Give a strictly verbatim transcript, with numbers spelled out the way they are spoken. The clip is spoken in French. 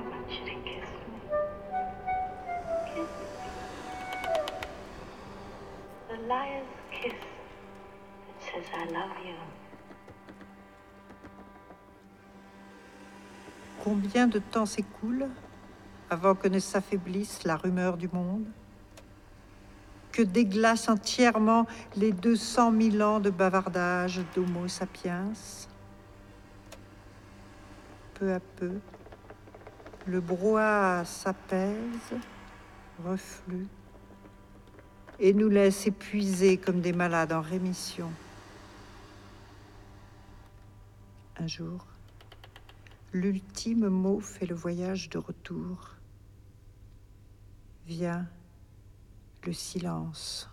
want you to kiss me. Kiss me. The liar's kiss that says I love you. Combien de temps s'écoule avant que ne s'affaiblisse la rumeur du monde, que déglace entièrement les deux cent mille ans de bavardage d'Homo sapiens? Peu à peu, le brouhaha s'apaise, reflue, et nous laisse épuisés comme des malades en rémission. Un jour, l'ultime mot fait le voyage de retour. Vient le silence.